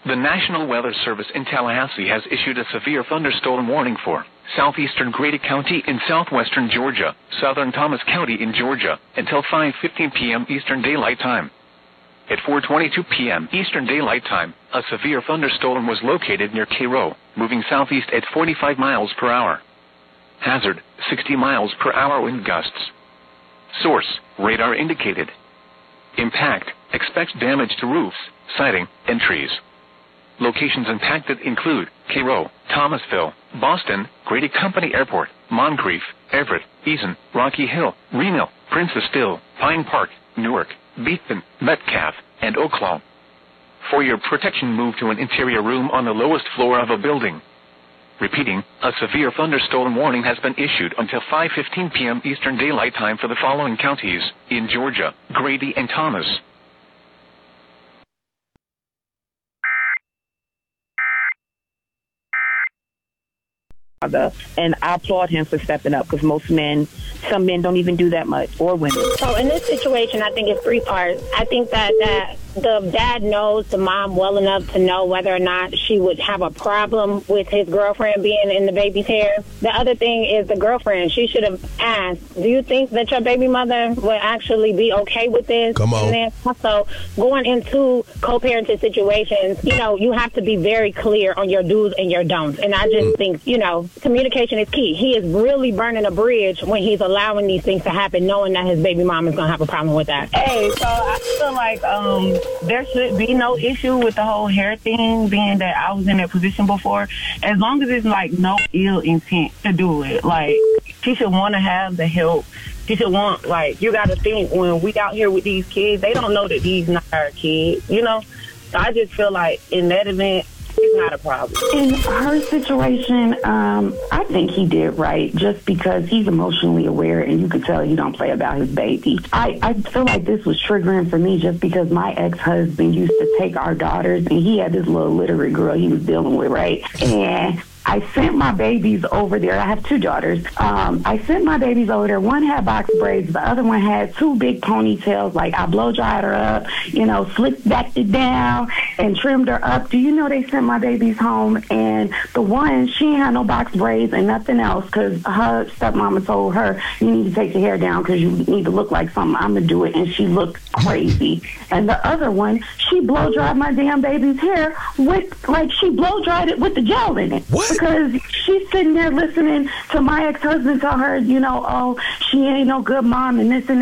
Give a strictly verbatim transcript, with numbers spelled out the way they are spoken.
The National Weather Service in Tallahassee has issued a severe thunderstorm warning for southeastern Grady County in southwestern Georgia, southern Thomas County in Georgia, until five fifteen p.m. Eastern Daylight Time. At four twenty-two p.m. Eastern Daylight Time, a severe thunderstorm was located near Cairo, moving southeast at forty-five miles per hour. Hazard, sixty miles per hour wind gusts. Source, radar indicated. Impact, expect damage to roofs, siding, and trees. Locations impacted include Cairo, Thomasville, Boston, Grady Company Airport, Moncrief, Everett, Eason, Rocky Hill, Reno, Princessville, Pine Park, Newark, Beaton, Metcalf, and Oaklawn. For your protection, move to an interior room on the lowest floor of a building. Repeating, a severe thunderstorm warning has been issued until five fifteen p.m. Eastern Daylight Time for the following counties in Georgia, Grady and Thomas. And I applaud him for stepping up, because most men, some men don't even do that much, or women. So in this situation, I think it's three parts. I think that, that the dad knows the mom well enough to know whether or not she would have a problem with his girlfriend being in the baby's hair. The other thing is the girlfriend. She should have asked, do you think that your baby mother would actually be okay with this? Come on. And then also, going into co-parenting situations, you know, you have to be very clear on your do's and your don'ts. And I just mm. think, you know, communication is key. He is really burning a bridge when he's allowing these things to happen, knowing that his baby mom is going to have a problem with that. Hey, so I feel like um, there should be no issue with the whole hair thing, being that I was in that position before, as long as it's like no ill intent to do it. Like, she should want to have the help. She should want, like, you got to think, when we out here with these kids, they don't know that these not our kids, you know? So I just feel like in that event, it's not a problem. In her situation, um, I think he did right, just because he's emotionally aware, and you could tell he don't play about his baby. I, I feel like this was triggering for me, just because my ex-husband used to take our daughters, and he had this little literate girl he was dealing with, right? And I sent my babies over there. I have two daughters. Um, I sent my babies over there. One had box braids. The other one had two big ponytails. Like, I blow dried her up, you know, slicked backed it down and trimmed her up. Do you know they sent my babies home? And the one, she ain't had no box braids and nothing else, because her stepmama told her, you need to take your hair down because you need to look like something. I'm going to do it. And she looked crazy. And the other one, she blow dried my damn baby's hair with, like, she blow dried it with the gel in it. What? Because she's sitting there listening to my ex-husband tell her, you know, oh, she ain't no good mom and this and